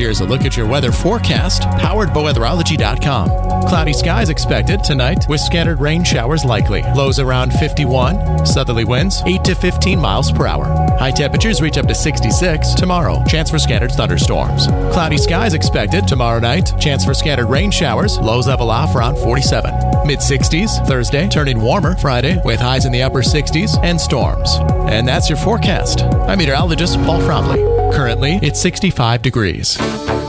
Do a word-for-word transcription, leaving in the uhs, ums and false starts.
Here's a look at your weather forecast, powered by weatherology dot com. Cloudy skies expected tonight with scattered rain showers likely. Lows around fifty-one. Southerly winds eight to fifteen miles per hour. High temperatures reach up to sixty-six tomorrow. Chance for scattered thunderstorms. Cloudy skies expected tomorrow night. Chance for scattered rain showers. Lows level off around forty-seven. mid sixties Thursday, turning warmer Friday with highs in the upper sixties and storms. And that's your forecast. I'm meteorologist Paul Fromley. Currently, it's sixty-five degrees.